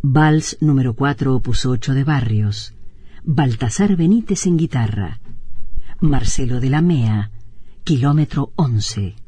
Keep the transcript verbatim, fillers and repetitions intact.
Vals número cuatro, opus ocho de Barrios. Baltasar Benítez en guitarra. Marcelo de la Mea, kilómetro once.